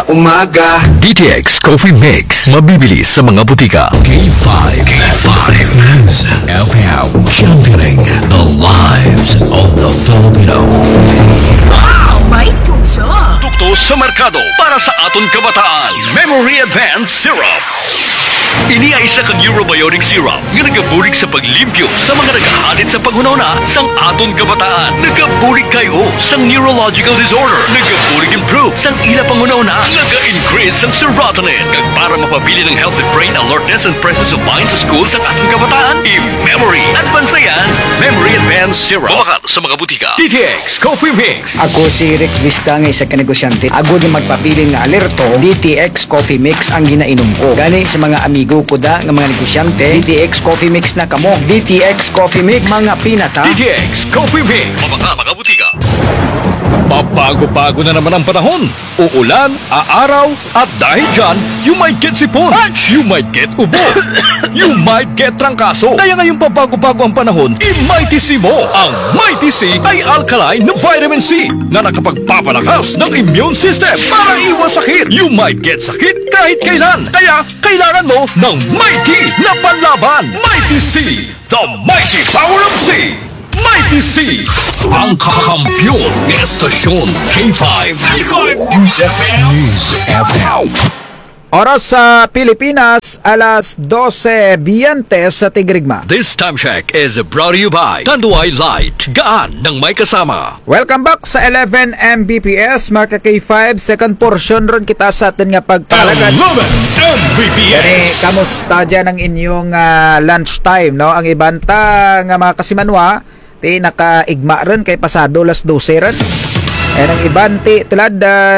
umaga. DTX Coffee Mix, mabibili sa mga butika. K5 News FM, championing the lives of the Filipino. Wow! May puso! Tukto sa merkado para sa aton kabataan. Memory Advanced Syrup. Ini ay isa kang Eurobiotic syrup nga nagabulig sa paglimpyo sa mga nagahalit sa panghunahuna sang aton kabataan. Nagabulig kayo sang neurological disorder. Nagabulig improve sang ila panghunahuna. Naga-increase sang serotonin. Kag para mapabili ng healthy brain alertness and presence of mind sa school sang aton kabataan. I-Memory Advance yan. Memory Advanced Syrup. Bumakal sa mga butika. DTX Coffee Mix. Ako si Rick Vista nga isa ka negosyante. Ako di magpapiling nga alerto, DTX Coffee Mix ang ginainom ko. Gani sa mga amigo ko da nga mga negosyante, DTX Coffee Mix na kamo. DTX Coffee Mix, mga pinata. DTX Coffee Mix. Bumakal mga butika. Pabago-bago na naman ang panahon. Uulan, aaraw, at dahil dyan, you might get sipon. You might get ubo. You might get trangkaso. Kaya ngayong pabago-bago ang panahon, i-Mighty C mo. Ang Mighty C ay alkaline na vitamin C na nakapagpapalakas ng immune system para iwas sakit. You might get sakit kahit kailan. Kaya kailangan mo ng Mighty na panlaban. Mighty C, the mighty power of C. Mighty C, ang kakampiyon ng estasyon K5 News FM. Oras sa Pilipinas, alas 12:20 sa Tigrigma. This time check is brought to you by Tanduay Light, gaan ng may kasama. Welcome back sa 11 Mbps, mga K5. Second portion ron kita sa atin nga pagpalagad. 11 Mbps. Kamusta dyan ang inyong lunch time, no? Ang ibanta nga mga kasimanwa, nakaigma rin kay pasado las 12 rin. Ang iban tilad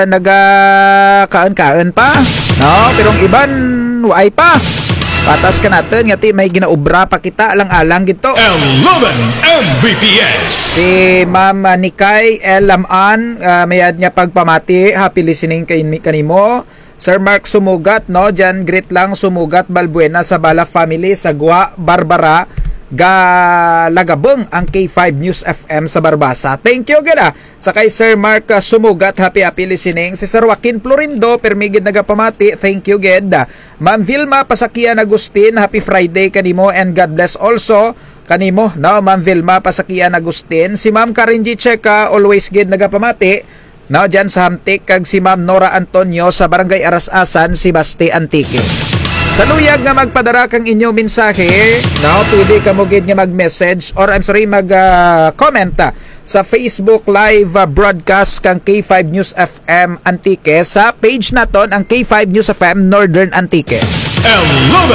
nagakaan-kaan pa, no? Pero ang iban waay pa. Patas ka natin nga may ginaubra pa kita alang-alang gito. 11 Mbps. Si Ma'am Nikay L. Laman, mayad niya pagpamati. Happy listening kanimo. Sir Mark Sumugat, no? Diyan greet lang Sumugat Balbuena sa Bala Family sa Gua Barbara Lagabong ang K5 News FM sa Barbasa. Thank you gada sa kay Sir Mark Sumugat, happy listening. Si Sir Joaquin Florindo permigid nagapamati, thank you ged. Ma'am Vilma Pasakian Agustin, happy Friday kanimo and God bless also kanimo, no? Ma'am Vilma Pasakian Agustin. Si Ma'am Karinji Cheka always ged nagapamati, no? Diyan sa Hamtik. Kag si Ma'am Nora Antonio sa Barangay Arasasan, si Basti Antique. Sa luyag nga magpadara kang inyong mensahe, no, pwede ka mo gid nga mag-message or mag-comment sa Facebook live broadcast kang K5 News FM Antique sa page naton ang K5 News FM Northern Antique. 11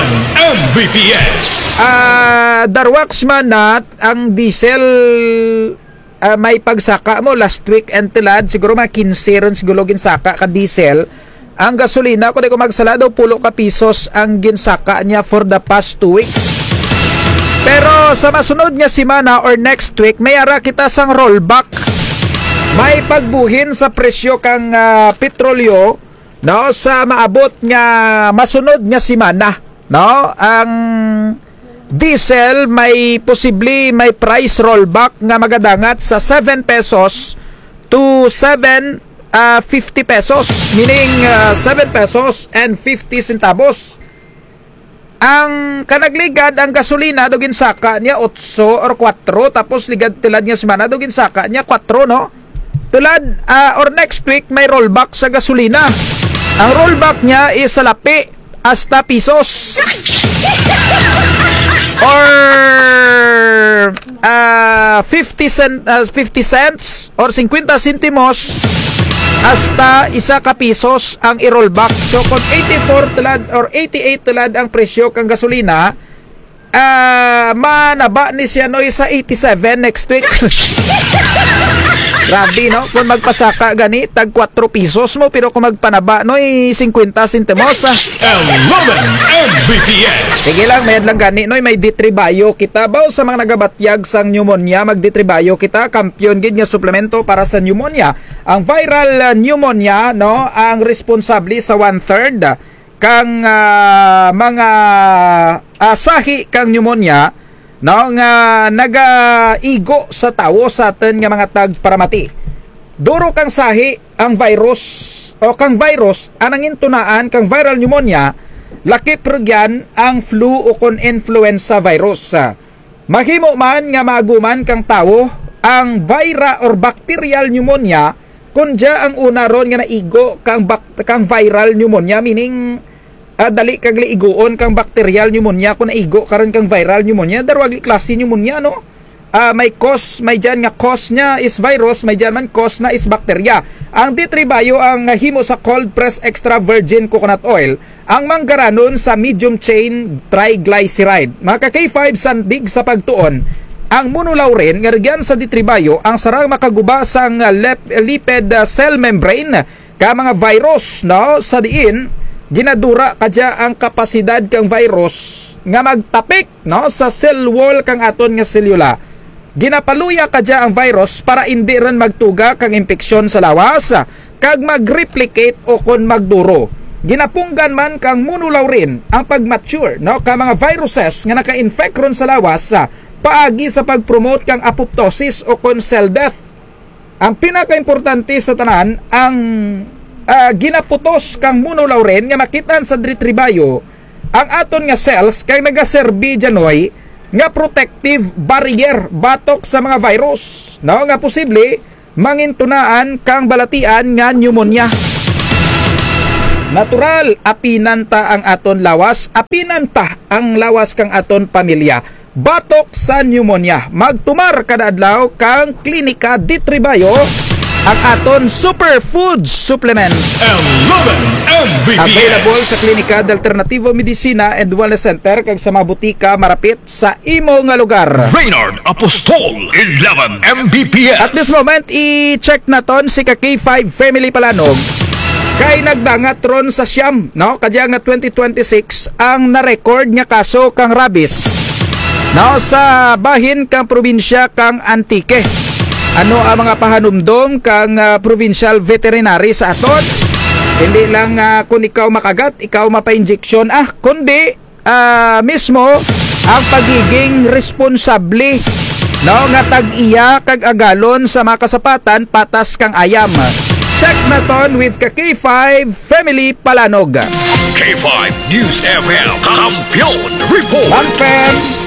Mbps. Darwax man ang diesel may pagsaka mo last week and tilad siguro mga 15 ron siguro ginsaka ka diesel. Ang gasolina, kung di ko magsala daw, 10 pesos ang ginsaka niya for the past 2 weeks. Pero sa masunod nga simana or next week, may ara kita sang rollback. May pagbuhin sa presyo kang petrolyo, no, sa maabot nga masunod nga simana. No? Ang diesel may posible may price rollback nga magadangat sa 7 pesos to 50 pesos, meaning 7 pesos and 50 centavos. Ang kanagligad ang gasolina dugin saka niya 8 or 4, tapos ligad tilad niya semana dugin saka niya 4, no? Tulad or next week may rollback sa gasolina. Ang rollback niya is salapi hasta pesos. Or 50 cents or 50 centimos hasta 1 pesos ang i-rollback. So kung 84 tulad or 88 tulad ang presyo kang gasolina, manaba ni siya no sa 87 next week. Grabe, no? Kung magpasaka gani tag 4 pesos mo, pero kung magpanaba no 50 centimos. 11 Mbps. Sige lang, mayad lang gani no, may ditribayo kita baw sa mga nagabatyag sang pneumonia, magditribayo kita, kampiyon gid nga suplemento para sa pneumonia. Ang viral pneumonia, no, ang responsable sa 1/3 kang mga sahi kang pneumonia, no, nga nagaigo sa tawo sa atin nga mga tagparamati. Duro kang sahi ang virus o kang virus anang intunaan kang viral pneumonia laki progyan ang flu o kon influenza virus. Mahimo man nga maaguman kang tawo ang vira or bacterial pneumonia kun dia ang una ron nga naigo kang viral pneumonia, meaning dali kag liigoon kang bacterial pneumonia kun naigo karon kang viral pneumonia. Darwag klase pneumonia no. May cause, may dyan nga cause nya is virus, may dyan man cause na is bacteria. Ang D3 Bio ang himo sa cold press extra virgin coconut oil, ang manggaranon sa medium chain triglyceride. Mga K5 sandig sa pagtuon, ang monolaurin nga regyan sa D3 Bio ang sarang makaguba sang lipid cell membrane ka mga virus no sa diin ginadura kadya ang kapasidad kang virus nga magtapik no sa cell wall kang aton nga selula. Ginapaluya kadya ang virus para hindi rin magtuga kang impeksyon sa lawas kag mag-replicate o kon magduro. Ginapunggan man kang monolaurin ang pag-mature no ka mga viruses nga naka-infect ron sa lawas paagi sa pag-promote kang apoptosis o kon cell death. Ang pinaka-importante sa tanan ang ginaputos kang monolaurin nga makitan sa D3 Bio ang aton nga cells kay nagaserbi diyanoy nga protective barrier batok sa mga virus no nga posible mangintunaan kang balatian nga pneumonia. Natural apinanta ang aton lawas, apinanta ang lawas kang aton pamilya batok sa pneumonia. Magtumar kada adlaw kang klinika D3 Bio ang aton superfood supplement. 11 Mbps. Available sa Klinika de Alternativo Medicina and Wellness Center kag sa mga butika marapit sa imo nga lugar. Reynard Apostol, 11 Mbps. At this moment, i-check naton si K5 Family Palanog kay nagdangat ron sa siyam, no? Kadya nga 2026 ang na-record nga kaso kang rabies. No, sa bahin kang probinsya kang Antique. Ano ang mga pahanumdom kang provincial veterinary sa aton? Hindi lang kung ikaw makagat, ikaw mapa-injection, kundi mismo ang pagiging responsable no nga tag-iya kag agalon sa mga kasapatan patas kang ayam. Check na ton with K5 Family Palanog. K5 News FM, Kampiyon Report. Manfen.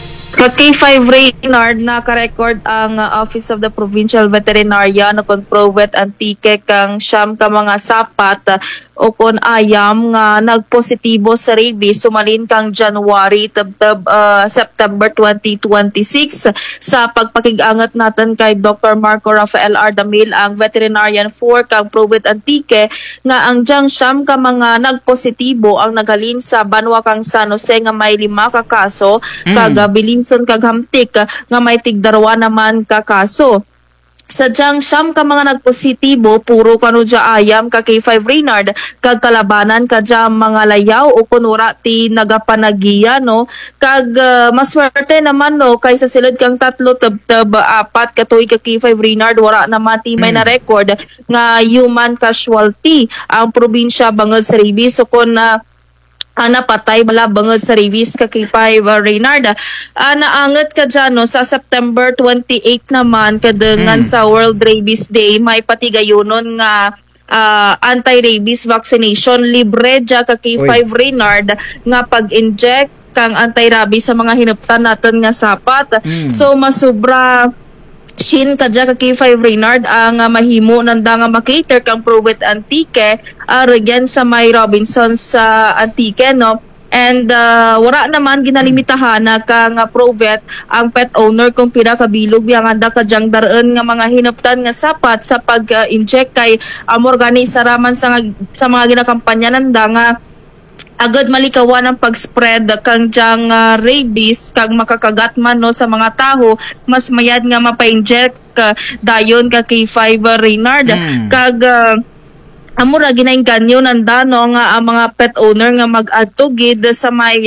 K5 Reynard naka-record ang Office of the Provincial Veterinarian na kon Provet Antique kang siyam ka mga sapat o kon ayam nga nagpositibo sa rabies sumalin kang January September 2026. Sa pagpakig-angat natin kay Dr. Marco Rafael Ardamil, ang veterinarian for kang Provet Antique, nga ang diyang siyam ka mga nagpositibo ang nagalin sa Banwa kang San Jose nga may 5 ka kaso kag bilinson kag hamtik nga may tigdarwa naman ka kaso. Sadyang siyam ka mga nagpositibo puro kanu dya ayam ka K5 Reynard kag kalabanan ka dya mga layaw o kunura ti nagapanagiya no kag maswerte naman no kaysa silid kang 3 tab 4 katuig ka K5 Reynard wala naman ti may na record nga human casualty ang probinsya bangod sa rabies so kun napatay bala bangod sa rabies ka K5 Reynard. Naangat ka dyan no, sa September 28 naman kadangan sa World Rabies Day may patigayonon nga anti-rabies vaccination. Libre dyan ka K5 Reynard nga pag-inject kang anti-rabies sa mga hinuptan natin nga sapat. So masubra Shin kadya ka K5 Reynard ang mahimo nanda nga makater kang Provet Antique regyan sa may Robinson sa Antique no. And wala naman ginalimitahan na kang Provet ang pet owner kung pila kabilog yang anda kadyang daraan nga mga hinuptan nga sapat sa pag-inject kay organisa raman sa mga ginakampanya nanda nga agad malikawan ang pag-spread kang diyang rabies kag makakagat man no sa mga taho mas mayad nga mapa-inject dayon ka K5 Reynard kag amura ginainganyo nanda no nga ang mga pet owner nga mag-adtugid sa may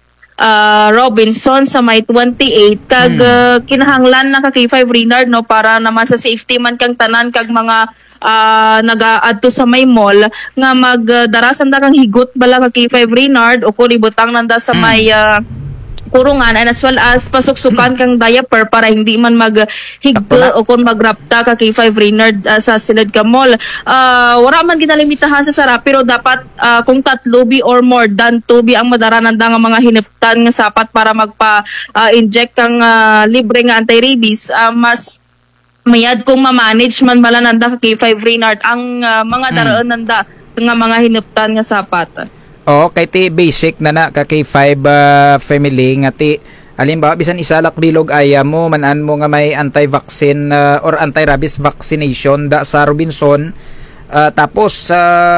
Robinson sa may 28 kag kinahanglan na ka K5 Reynard no para naman sa safety man kang tanan kag mga nag-add to sa may mall nga magdarasan da kang higot bala ka K5 Reynard o kung ibutang nanda sa may kurungan and as well as pasuksukan kang diaper para hindi man maghigda o kung magrapta ka kay 5 Reynard sa silid ka mall. Wala man ginalimitahan sa sara pero dapat kung 3 bi or more than 2 bi ang madaranan da nga mga hiniptan nga sapat para magpa-inject kang libre nga anti-rabies, mas mayad kung ma-manage man bala nanda kay 5 Reynard ang mga daraan nanda nga mga hiniptan nga sapat. Kay ti basic na ka kay 5 family nga ti halimbawa bisan isalak bilog aya mo manan mo nga may anti-vaccine or anti-rabies vaccination da sa Robinson, tapos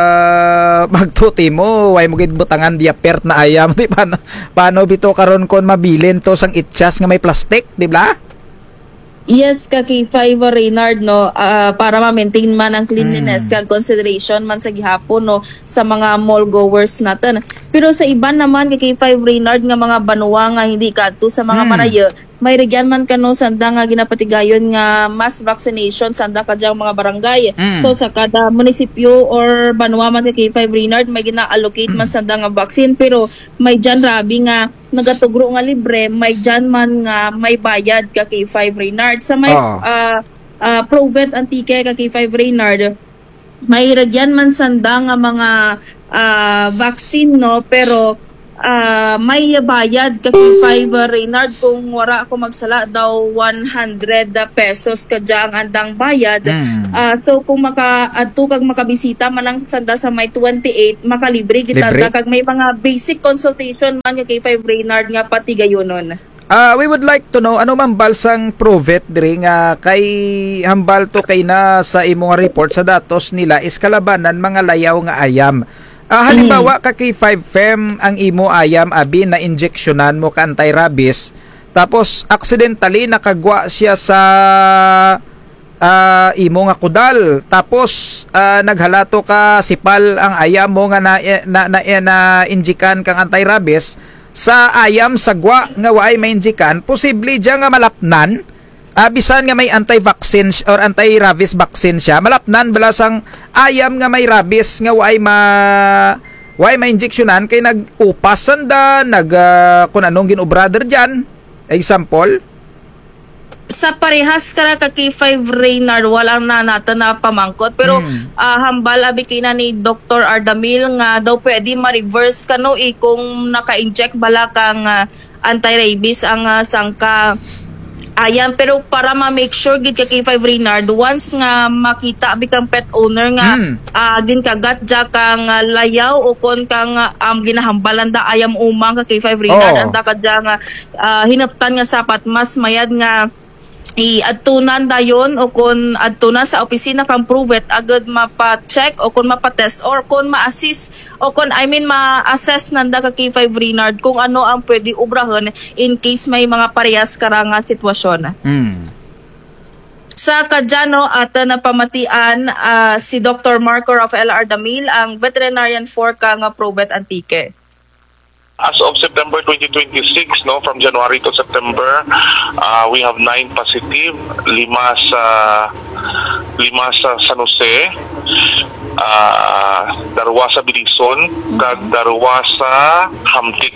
magtuti mo way mo gid butangan diapert na ayam di paano bito karon kon mabilin to sang itchas nga may plastic, di ba? Yes, kay 5 Reynard no, para ma-maintain man ang cleanliness kag consideration man sa gihapon no sa mga mall goers natin. Pero sa iban naman kay 5 Reynard nga mga banwa nga hindi kadto sa mga maraya, may regyan man kano sanda nga ginapatigayon nga mass vaccination sanda kadyang mga barangay. So sa kada munisipyo or banwa man kay 5 Reynard may gina-allocate man sanda nga vaccine, pero may dyan rabi nga nagatugro nga libre, may dyan man nga may bayad ka kay 5 Reynard. Sa may Provet Antique ka kay 5 Reynard, may ragyan man sanda nga mga vaccine no, pero may bayad ka kay 5 Reynard kung wala ako magsala daw 100 pesos ka dyan andang bayad. So kung maka-adto kag makabisita man lang sanda sa may 28 makalibre kita kag may mga basic consultation man kay 5 Reynard nga pati gayonon. We would like to know ano man balsang Provet diri nga kay hambal to kay na sa imong report sa datos nila is kalabanan mga layaw nga ayam. Halimbawa ka kay 5 Fem ang imo ayam abi na injeksyonan mo ka anti-rabies, tapos accidentally nakagwa siya sa imo nga kudal, tapos naghalato ka sipal ang ayam mo nga na injikan kang anti-rabies sa ayam sagwa nga waay mainjikan, posible diya nga malapnan. Bisan nga may anti-vaccine or anti-rabies vaccine siya, malapnan balasang ayam nga may rabies nga way ma-injeksyonan kay nag-upas sanda, kung anong ginobrother dyan. Example, sa parehas kara kay 5 Reynard wala na nato na pamangkot, pero hambal abi kay na ni Dr. Ardamil nga daw pwede ma-reverse kano kung naka-inject bala kang anti-rabies ang sangka ayam. Pero para ma-make sure gid kay 5 Reynard, once nga makita bikang pet owner nga ginkagat ja kang layaw o kon kang ginahambalan da ayam umang kay 5 Reynard, anda ka ja nga hinaptan nga sapat mas mayad nga i-adtunan dayon o kung adtunan sa opisina kang Provet agad mapa-check o kung mapa-test or kung ma-assist o kung ma-assess nanda ka kay 5 Reynard kung ano ang pwede ubrahan in case may mga parehas karanga sitwasyon. Sa kadyano at napamatian si Dr. Marco Rafael Ardamil, ang veterinarian for kang Provet Antique. As of September 2026, no, from January to September, we have 9 positive, 5 sa San Jose, darwa sa Bilison, kag darwa sa Hamtik.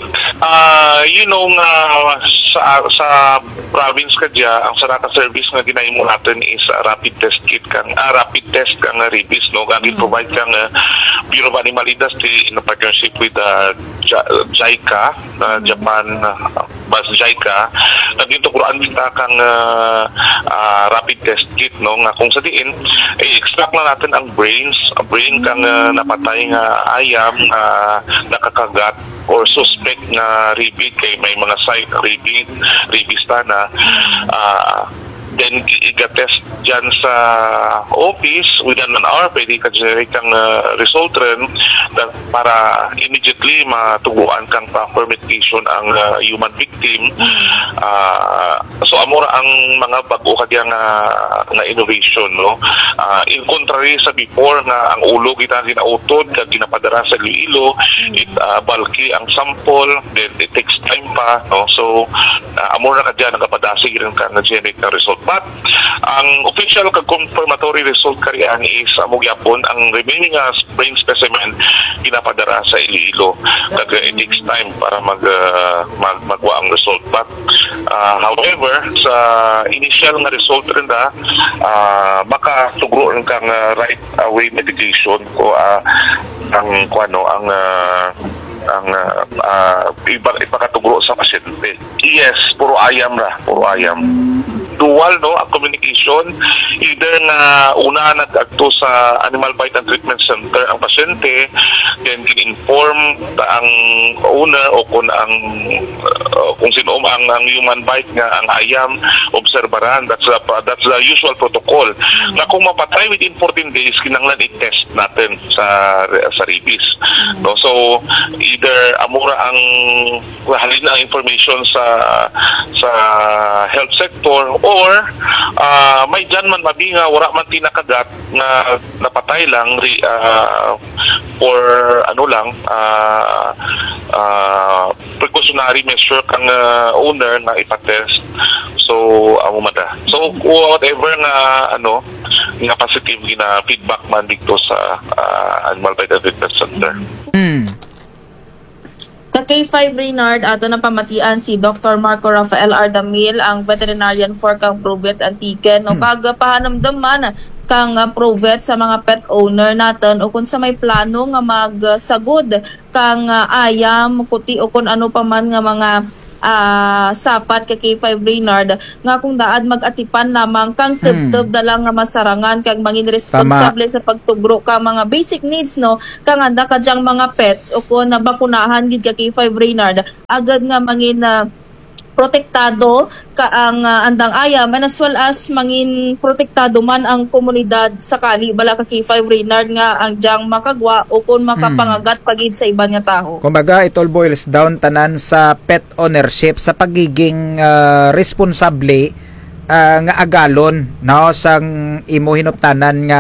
Sa province kadya, ang saraka service nga ginahimo natin is rapid test kang rabies, no, gagawin provide kang Bureau of Animal Industry in a partnership with JICA, Japan bas JICA, nagitukuran kita kang rapid test kit, no, nga kung sa diin i-extract na natin ang brain kang napatay nga ayam nakakagat or suspect na rabies kay may mga site rabies na then i-test dyan sa office within an hour, pwede ka generate kang result rin para immediately matubuan kang proper medication ang human victim. So amora ang mga bago kadya nga innovation, no, in contrary sa before nga ang ulo kita ginautod kag ginapadara sa Iloilo, it bulky ang sample, then it takes time pa, no, so amora kadya nagapadasig rin ka nga generate na result. But ang official kag confirmatory result karian is amo gyapon ang remaining brain specimen ginapadara sa Iloilo. Kag it takes time para magwa ang result. But however, sa initial nga result rin baka tugro rin kang right away medication ko ipakatugro sa pasyente. Yes, puro ayam. Dual ang communication, either na una nag-agto sa Animal Bite and Treatment Center ang pasyente, then in-inform ang owner o kung sino ang human bite nga ang ayam, obserbaran. That's the usual protocol. Na kung mapatay within 14 days, kinanglan i-test natin sa rabies. No? So either amura ang halin ang information sa health sector, or may dyan man mabinga wala man tinakagat na napatay lang for precautionary measure kang owner na ipatest. So so whatever nga nga positive na feedback man dito sa Animal Bite and Treatment Center. Ka K5 Reynard, ato na pamatian si Dr. Marco Rafael Ardamil, ang veterinarian for kang Provet Antique. No, kagapahanamdam man kang Provet sa mga pet owner natin o kung sa may plano nga magsagod kang ayam, kuti o kung ano pa man nga mga sapat ka K5 Reynard nga kung daan mag-atipan lamang kang tub-tub dalang nga masarangan kang mangin responsable sa pagtugro ka mga basic needs kang anda ka dyang mga pets o kung nabakunahan gid ka K5 Reynard agad nga mangin protektado ka ang andang ayam and as well as mangin protektado man ang komunidad sakali bala ka K5 Reynard nga ang dyang makagwa o kung makapangagat pagid sa iban nga tao. Kumbaga, it all boils down tanan sa pet ownership, sa pagiging responsable nga agalon sang imo hinuptanan nga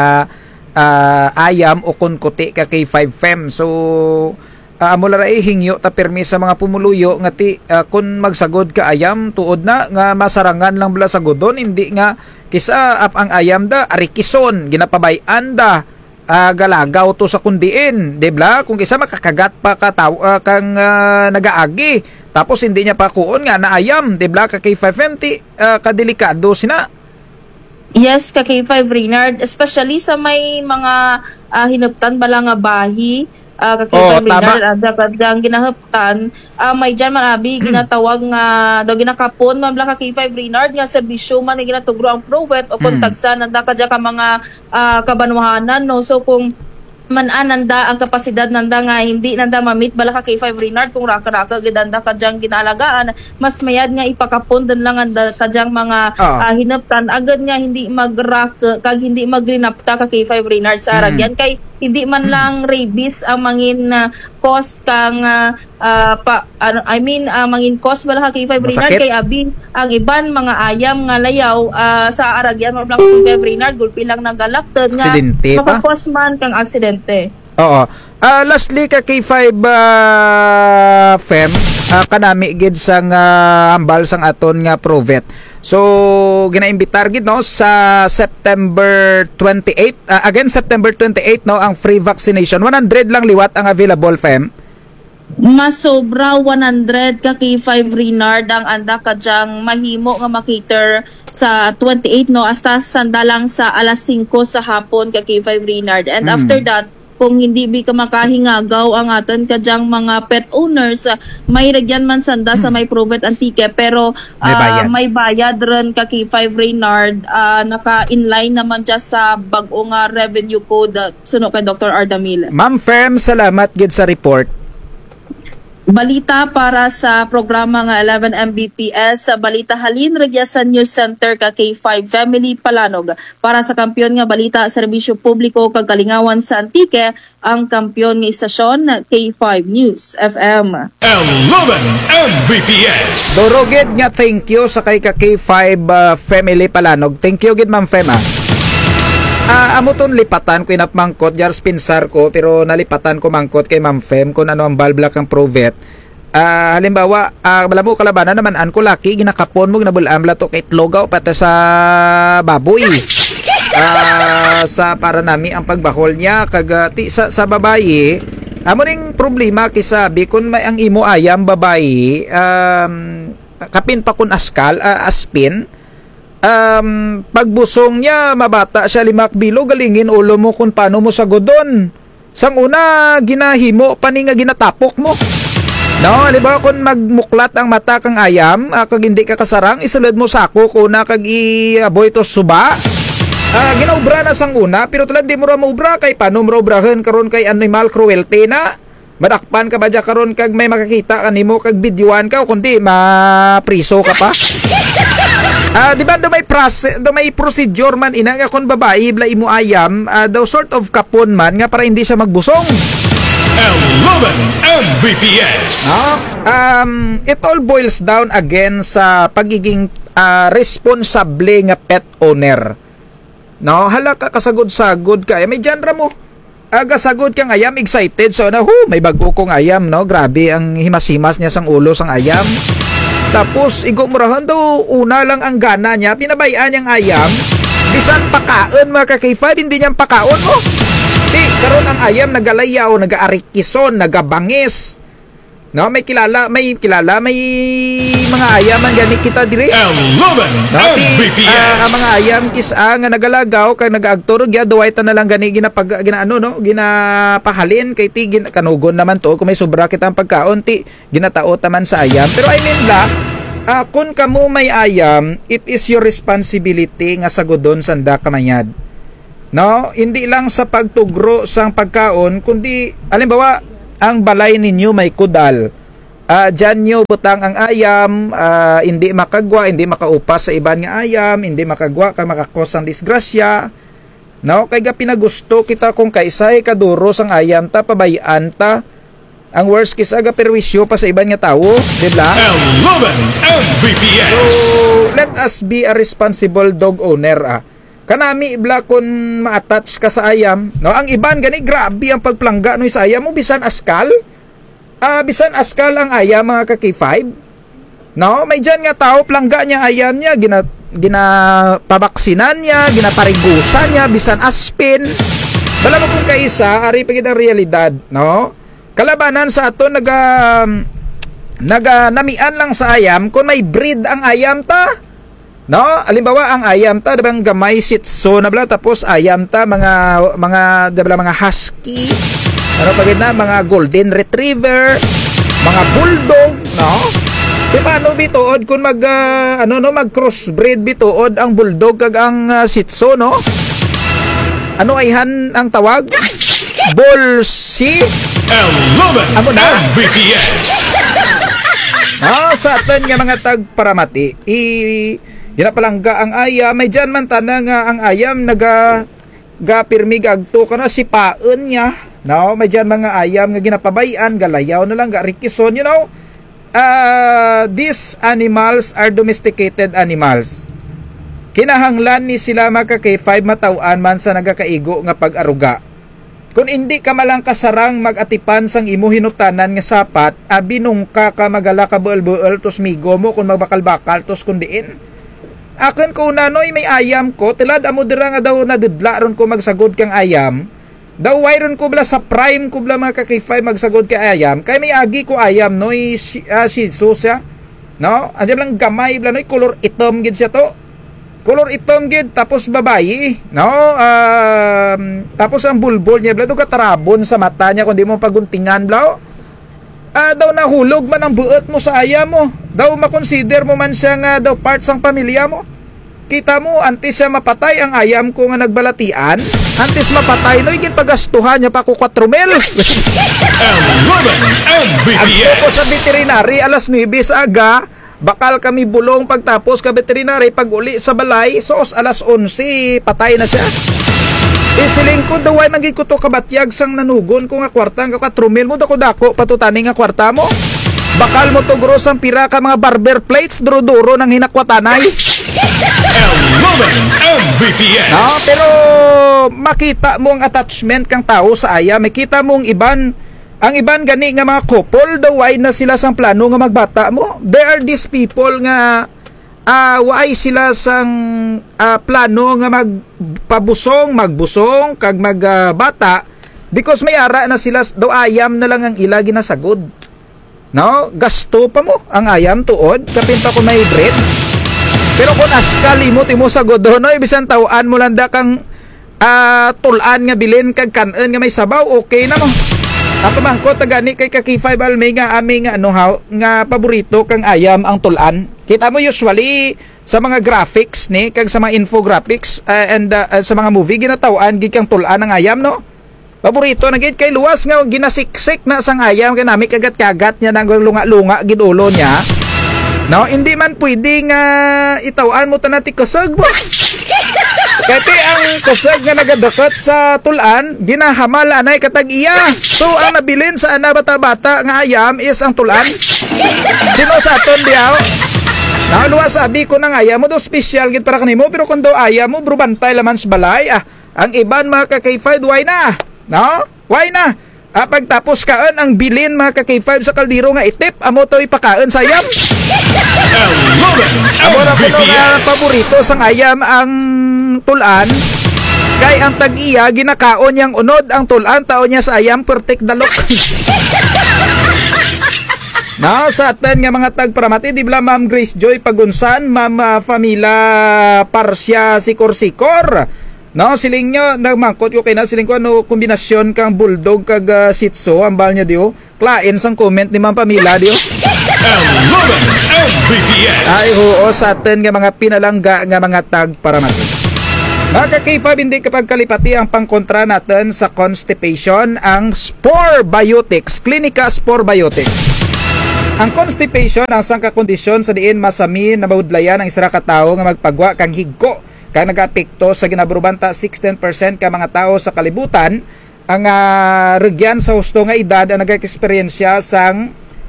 ayam o kun kuti ka K5 Fem. So mula ra hingyo ta permi sa mga pumuluyo nga kun magsagod ka ayam tuod na nga masarangan lang bala sagodon, hindi nga kisa ang ayam arikison ginapabayan galagaw to sa kundiin, dibla kung kisa makakagat pa kang nagaagi tapos hindi niya pa kuon nga na ayam, dibla ka kay 550 kadelikado sina. Yes, ka K5 Reynard, especially sa may mga hinuptan bala nga bahi kakita Reynard ang ginahaptan may dyan man abi ginatawag nga daw ginakapon man bala ka K5 Reynard nga serbisyo man nga ginatugro ang Provet o kontagsan nanda ka dyan ka mga kabanwahanan so kung manananda ang kapasidad nanda nga hindi nanda mamit bala ka K5 Reynard kung raka-raka gidanda ka dyang ginalagaan mas mayad nga ipakapon din lang anda ka dyang mga hinaptan agad nga hindi mag-rock kag hindi magrinapta ka K5 Reynard sa aragyan kay hindi man lang rabies ang mangin cause kang mangin cause bala ka K5 Reynard kay abi ang iban mga ayam nga layaw sa aragyan mo blang K5 Reynard gulpi lang nagalakted nga maka-cause man kang aksidente. Oo. Lastly ka K5 Fem kanami gid sang hambal sang aton nga Provet. So ginaimbitar gid sa September 28 again September 28 ang free vaccination 100 lang liwat ang available Fem. Masobra 100 ka K5 Reynard ang anda ka dyang mahimo nga makiter sa 28 hasta sandalang sa alas 5 sa hapon ka K5 Reynard and after that kung hindi ka makahingagaw ang atan kadyang mga pet owners may ragyan man sanda sa may Provet Antique pero may bayad rin ka K5 Reynard naka-inline naman dyan sa bag-o nga revenue code suno kay Dr. Ardamil. Ma'am Fem, salamat gid sa report. Balita para sa programa nga 11 Mbps sa Balita Halin Regya sa News Center ka K5 Family Palanog. Para sa kampiyon nga balita serbisyo publiko kag kalingawan sa Antique, ang kampiyon nga istasyon K5 News FM. 11 Mbps. Dorogid nga thank you sa kay ka K5 Family Palanog. Thank you gid Ma'am Fem. Amuton lipatan ko inapmangkot jars pinsar ko pero nalipatan ko mangkot kay Ma'am Fem kung ano ang balbla kang Provet. Halimbawa bala mo kalabanan naman an ko laki ginakapon mo ginabulam lato kay tlogaw pati sa baboy. Sa para nami ang pagbahol niya kag sa babaye Amo ning problema kisabi kun may ang imo ayam babae kapin pa kun aspin pagbusong niya mabata siya 5 kilo galingin ulo mo kung paano mo sagodon. Sang una ginahimo pani nga ginatapok mo. No, halimbawa kung magmuklat ang mata kang ayam, kag hindi ka kasarang, isulod mo sako kuna kag iaboy to suba. Ginaubra na sang una, pero tulad di mo ra maubra kay paano mo obrahan karon kay animal cruelty na. Madakpan ka ba dya karon kag may makakita kanimo kag bidyuan ka o kundi mapriso ka pa. Di ba do may procedure man ina nga kon babae bla imo ayam, daw sort of kapon man nga para hindi siya magbusong. 11 Mbps. It all boils down again sa pagiging responsable nga pet owner. No, hala ka kasagod-sagod ka. May genre mo. Kasagod kang ayam, excited. So, may bago kong ayam, no? Grabe, ang himas-himas niya sang ulo sang ayam. Tapos, igo murahan daw, una lang ang gana niya. Pinabayaan niyang ayam. Bisan pakaon, mga ka-K5, hindi niyang pakaon mo. Karon ang ayam, nagalayaw, nagaarikison, nagabangis. No, may mga ayam ang gani kita diri. 11 Mbps. Ang mga ayam kisa nga nagalagaw kay nagaagturo gya duway ta na lang gani ginapahalin kay ti kanugon naman to kung may sobra kitang pagkaon ti ginataot naman sa ayam. Pero I mean kun kamo may ayam, it is your responsibility nga sagodon sanda kamayad. No, hindi lang sa pagtugro sang pagkaon kundi halimbawa ang balay ninyo may kudal. Diyan nyo butang ang ayam, hindi makagwa, hindi makaupas sa iban nga ayam, hindi makagwa, kay makakos ang disgrasya. No, kay ga pinagusto kita kung kaisay kaduro sang ayam ta pabayaan ta. Ang worst case aga perwisyo pa sa iban nga tawo, di ba? 11 Mbps. So, let us be a responsible dog owner. Kanami ibla kun ma-attach ka sa ayam, no? Ang iban gani grabe ang pagplangga no sa ayam mo bisan askal. Bisan askal ang ayam mga ka-K5. No, may diyan nga tao plangga niya ayam niya, ginapabaksinan niya, ginaparigusan niya bisan aspin. Bala mo kung kaisa ari pagid ang realidad, no? Kalabanan sa ato namian lang sa ayam kung may breed ang ayam ta. No, halimbawa ang ayam ta dabang gamay Shih Tzu na bala tapos ayam ta mga husky. Ano pagid na mga golden retriever, mga bulldog, no? Di paano bituod kung mag crossbreed bituod ang bulldog kag ang Shih Tzu, no? Ano ayhan ang tawag? Bolsi 11 Mbps. Sa atin nga mga tagparamati ginapalangga ang ayam, may dyan man tanang ang ayam gapirmi gagto ka na si paen niya, no? May dyan mga ayam nga ginapabayan, galayaw na lang, garikison, you know. These animals are domesticated animals. Kinahanglan ni sila mga ka-K5 matauan man sa nagakaigo nga pag-aruga. Kung hindi ka malang kasarang mag-atipan sang imo hinutanan nga sapat, binungka ka magala ka buel-buel tos migo mo kung magbakal-bakal tos kundiin. Akin ko nanoy may ayam ko, tilad amo dira nga daw nadudla ron ko magsagod kang ayam. Daw wayron ko bla sa prime ko bla mga ka-K5 magsagod ka ayam. Kay may agi ko ayam noy Shih Tzu siya. No? Andiyan lang gamay bla noy color itom gid siya to. Color itom gid tapos babayi, no? Tapos ang bulbul niya bla do katarabon sa mata niya kun di mo paguntingan bla. Daw nahulog man ang buot mo sa ayam mo. Daw makonsider mo man siya nga daw part sang pamilya mo. Kita mo, antes siya mapatay ang ayam ko nga nagbalatian. Antes mapatay, no, igin pagastuhan niya pa ko 4,000. 11 Mbps. Ako sa veterinary, alas 9 sa aga, bakal kami bulong pagtapos ka veterinary, pag uli sa balay, sos alas 11, patay na siya. Isiling ko daw ay magikuto kabatyag sang nanugon ko nga kwarta nga 4,000 mo dako patutani nga kwarta mo. Bakal mo to gross ang pira ka mga barber plates duro-duro ng hinakwatanay. 11 Mbps. No, pero makita mo ang attachment kang tao sa ayam, makita mo ang iban gani nga mga couple daw ay na sila sang plano nga magbata mo. There are these people nga waay sila sang plano nga magbusong kag magbata Because may ara na sila, daw ayam na lang ang ila ginasagod. No? Gasto pa mo ang ayam tuod, kapinta ko may bread. Pero kung askal imot imo sagod do, no, ibisan tawaan mo landa kang tulan nga bilin kag kanon nga may sabaw, okay na mo. Ang pamangko tagani kay Kaki5 Almay nga aming nga paborito kang ayam ang tulan. Kita mo usually sa mga graphics ni kag sa mga infographics and sa mga movie ginatawaan gid kang tulan ang ayam, no? Paborito na gid kay luwas nga ginasiksik na sang ayam kay nami kagat-kagat niya nang lunga-lunga gid ulo niya. No, hindi man pwedeng itawaan mo tanati kusog mo. Kati ang kusog nga nagadakot sa tulan, ginahamal anay katag iya. So ang nabilin sa ana bata-bata nga ayam is ang tulan. Sino sa aton diaw? Naluwa sabi ko nang ayam mo do special gid para kanimo, pero kung do ayam mo bro bantay laman sa balay. Ang iban mga Kaki5 why na? No? Why na? Pagtapos kaon ang bilin mga Kaki5 sa kaldero nga itip, amo to ipakaon sa ayam. Amo na ko nga paborito sang ayam ang tulan. Kay ang tag-iya ginakaon yang unod ang tulan taon niya sa ayam pertik dalok. Na sa atin nga mga tagparamati, di ba Ma'am Grace Joy Pagunsan, Ma'am Famila Parsya Sikor-Sikor. No, siling nyo, nagmangkot ko kay na siling ko ano kombinasyon kang bulldog kag shih tzu, ambal niya diyo. Klain sang comment ni Ma'am Pamila diyo. Ay oo, sa atin nga mga pinalangga nga mga tagparamati. Mga Kaki5, hindi kapag kalipati ang pangkontra natin sa constipation, ang Spore Biotics, Clinica Spore Biotics. Ang constipation ang sangka kondisyon sa diin masami na maudlayan ang isara ka tawo nga magpagwa kang higko kang nag-apekto sa ginabrubanta 16% ka mga tao sa kalibutan ang regyan sa husto nga edad ang nag-eksperyensya sang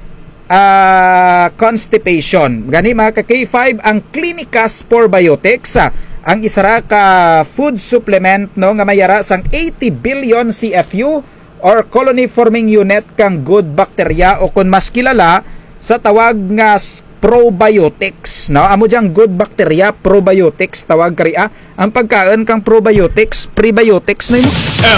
constipation. Gani mga Kaki5, ang Clinica Spore Biotics ang isara ka food supplement no nga mayara sang 80 billion CFU or colony forming unit kang good bacteria o kung mas kilala sa tawag nga probiotics, no? Amo diyang good bacteria, probiotics tawag kariya. Ang pagkaon kang probiotics, prebiotics no yun.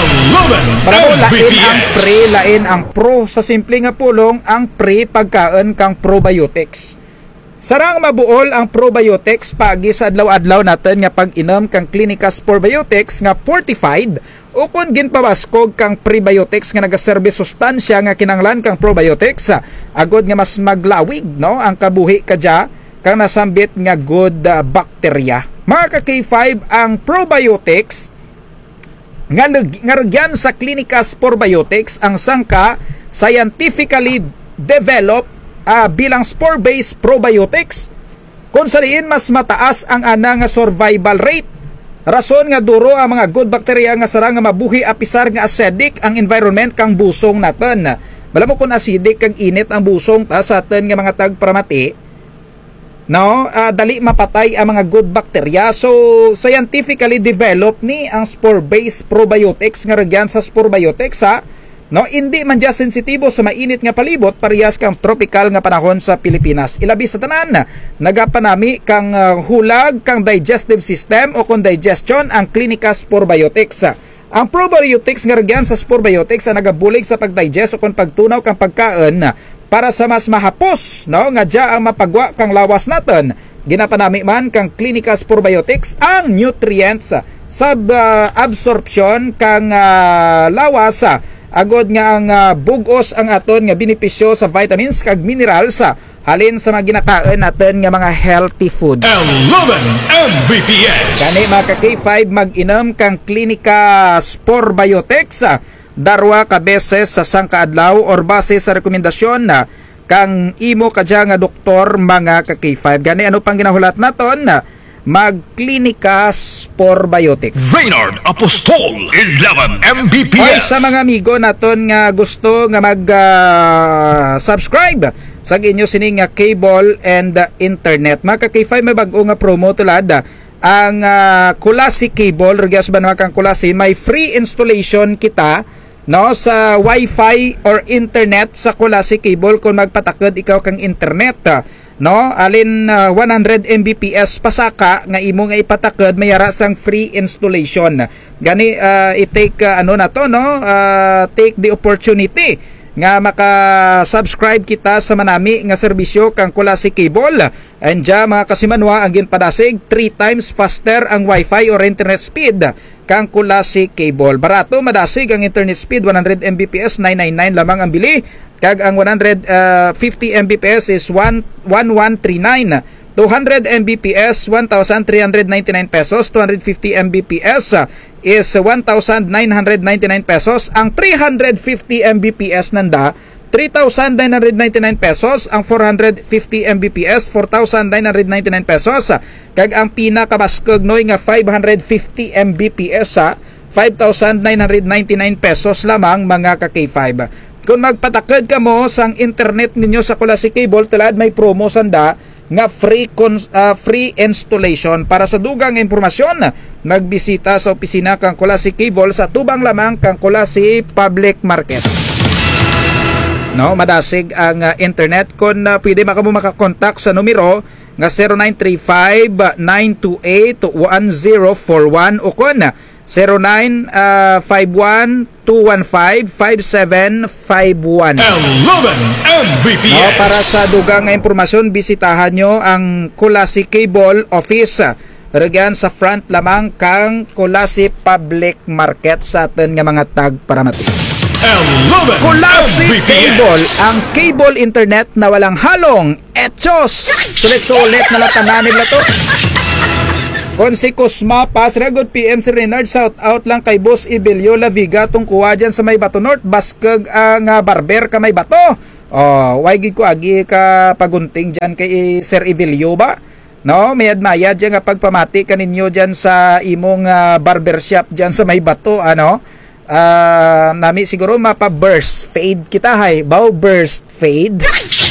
Para mo lain ang pre, lain ang pro. Sa simple nga pulong, ang pre pagkaon kang probiotics. Sarang mabuol ang probiotics pagi sa adlaw-adlaw natin nga pag-inom kang Clinica Spore Biotics nga fortified o kung ginpabaskog kang prebiotics nga nagaserbe sustansya nga kinanglan kang probiotics agod nga mas maglawig no ang kabuhi kadya kang nasambit nga good bacteria. Mga Kaki5, ang probiotics nga regyan sa Clinica Spore Biotics ang sangka scientifically developed bilang spore-based probiotics kung saliin mas mataas ang ana nga survival rate. Rason nga duro ang mga good bacteria nga sarang nga mabuhi apisar nga acidic ang environment kang busong natin. Bala mo kung acidic kag init ang busong ta sa atin nga mga tagparamati, no, dali mapatay ang mga good bacteria. So scientifically developed ni ang spore-based probiotics nga regyan sa spore biotics no, hindi man dya sensitibo sa mainit nga palibot parehas kang tropical nga panahon sa Pilipinas. Ilabi sa tanan, nagapanami kang hulag kang digestive system o kung digestion ang Clinica Spore Biotics. Ang probiotics nga regyan sa spore biotics ang nagabulig sa pagdigest o kung pagtunaw kang pagkaon para sa mas mahapos no nga dya ang mapagwa kang lawas naton. Ginapanami man kang Clinica Spore Biotics ang nutrients sub absorption kang lawas agod nga ang bugos ang aton nga benepisyo sa vitamins kag minerals halin sa mga ginakaon natin nga mga healthy foods. 11 Mbps. Kani mga Kaki5, mag-inom kang Clinica Spore Biotics darwa ka beses sa sangkaadlaw or base sa rekomendasyon kang imo kadya nga doktor mga Kaki5. Gani ano pang ginahulat naton? Mag-Clinica Spore Biotics. Reynard Apostol, 11 Mbps. Hoy sa mga amigo naton nga gusto nga mag-subscribe sa inyo sining nga cable and internet. Mga Kaki5, may bag-o nga promo tulad ang Kulasi cable, regas ba kang Kulasi, may free installation kita no sa Wi-Fi or internet sa Kulasi cable kung magpatakod ikaw kang internet. No, alin 100 Mbps pasaka nga imo nga ipatakod mayara sang free installation. gani i-take take the opportunity nga maka-subscribe kita sa manami nga serbisyo kang Classic Cable. And mga kasimanwa ang ginpadasig 3 times faster ang Wi-Fi or internet speed kang Classic Cable. Barato madasig ang internet speed 100 Mbps 999 lamang ang bili, kag ang 150 Mbps is 1139. 200 Mbps 1,399 pesos, 250 Mbps is 1,999 pesos, ang 350 Mbps nanda 3,999 pesos, ang 450 Mbps 4,999 pesos, kag ang pinakabaskog noy nga 550 Mbps 5,999 pesos lamang mga ka K5. Kung magpatakad ka mo sang internet ninyo sa Classic Cable, talad may promo sanda nga free installation. Para sa dugang impormasyon, magbisita sa opisina kang Classic Cable sa tubang lamang kang Classic Public Market. No, madasig ang internet. Kung pwede makakontak sa numero nga 0935-928-1041 o kon 0951-215-5751. 11 Mbps. No, para sa dugang nga impormasyon, bisitahan nyo ang Classic Cable Office. Regyan sa front lamang kang Classic Public Market sa atin nga mga tagparamati. 11 Classic Mbps. Cable, ang cable internet na walang halong etchos. Sulit-sulit na latanan nila to. Kung si Kusma Paz, good PM si Renard, shout out lang kay Boss Ibilio Laviga tungkuha dyan sa May Bato North, baskag ang barber ka May Bato. Waigid ko agi ka pagunting dyan kay Sir Ibilio ba? No, mayad-mayad dyan nga pagpamati kaninyo dyan sa imong barbershop dyan sa May Bato, ano? Nami siguro mapa-burst fade kita hay, bow burst fade.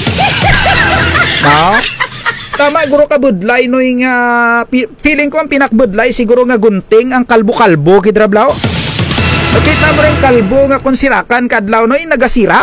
No? Tama, guro ka budlay no yung feeling ko ang pinakbudlay siguro nga gunting ang kalbo-kalbo kidrablaw. Nakita mo rin kalbo nga konsirakan kadlaw no yung nagasirak.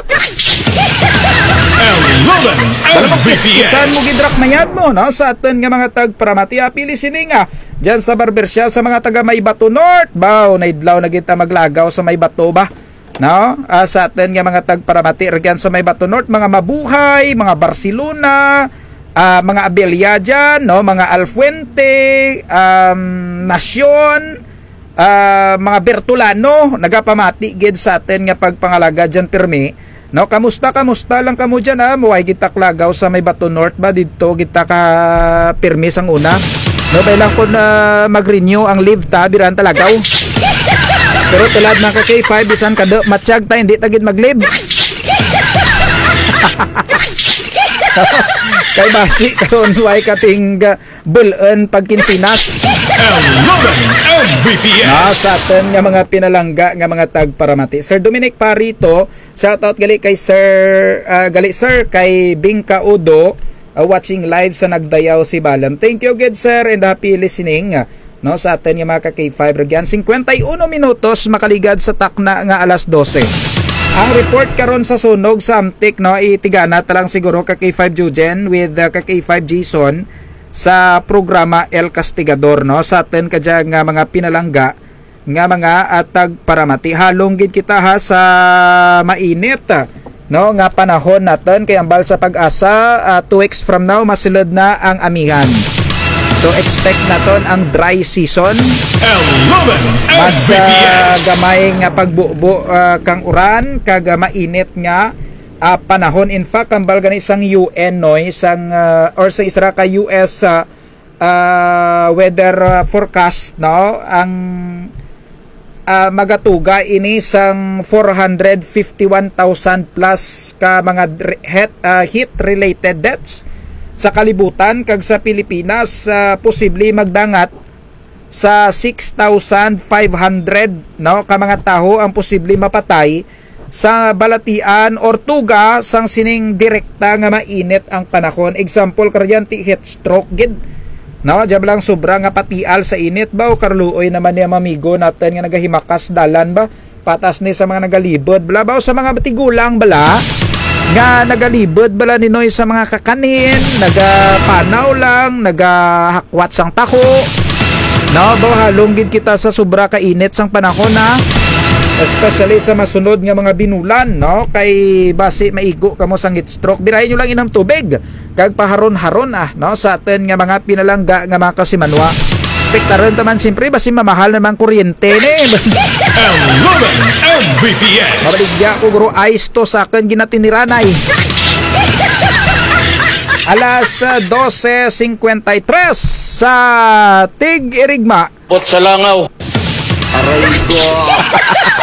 11 Alam mo, Mbps. kisan mo gidrak mayad mo no sa atin nga mga tagparamati apili sini nga dyan sa barbershop sa mga taga May Bato North. Baw, naidlaw na kita maglagaw sa May Bato ba? No? Sa atin nga mga tagparamati regyan sa May Bato North, mga Mabuhay, mga Barcelona, mga Abelya dyan, no? Mga Alfuente, Nasyon, mga Bertolano, nagapamati gid sa atin nga pagpangalaga dyan pirmi. No, kamusta lang kamo dyan ha? Muway kita klagaw sa May Bato North ba? Dito kita ka pirmi sang una. No, bailang ko na mag-renew ang leave ta, biran talagaw. Pero tulad ng K5, bisan ka matsyag ta, hindi tagid mag-leave. Kay basi karon way kating bulan pagkinsinas. 11 Mbps. Sa atin nga mga pinalangga nga mga tagparamati. Sir Dominic Parito, shout out gali kay Sir kay Bingka Udo, watching live sa nagdayaw si Balam. Thank you good sir and happy listening. No, sa atin nga mga K5 regyan 51 minutos makaligad sa takna nga alas 12. Ang report karon sa sunog sa Amtik, no, itigana talang siguro ka K5 Jujen with ka K5 Jason sa programa El Castigador, no, sa atin kadya nga mga pinalangga nga mga tagparamati. Halong gid kita ha sa mainit, no, nga panahon natin kay ambal sa pag-asa 2 weeks from now masulod na ang amihan. So expect naton ang dry season. 11 Mas Mbps. gamay nga pagbubo kang uran kag mainit nga panahon. In fact, kambal gani sang UN no, isang or sa isra ka US weather forecast, no, ang magatuga ini sang 451,000 plus ka mga heat related deaths sa kalibutan, kag sa Pilipinas posible magdangat sa 6,500, no, ka mga taho ang posible mapatay sa balatian or tuga sang sining direkta nga mainit ang panahon. Example karyan ti heat stroke gid, no, jab lang sobra nga patial sa init ba o karluoy naman niya mamigo natin nga nagahimakas dalan ba patas ni sa mga nagalibod bala ba o sa mga batigulang bala nga nagalibod bala ninoy sa mga kakanin, nagapanaw lang, nagahakwat sang tako, No, bahalong gid kita sa sobra ka init sang panahon na. Especially sa masunod nga mga binulan, no? Kay basi maigo kamo sang heat stroke. Birahin nyo lang inam tubig. Kag paharon-haron no? Sa atin nga mga pinalangga nga mga kasimanwa. Spektaron taman siyempre, basi mamahal naman kuryente ni. 11 Mbps. Marigya ko guro ice to sa akin ginatiniranay. Alas 12:53 sa Tig Irigma. Pot sa langaw. Aray ko.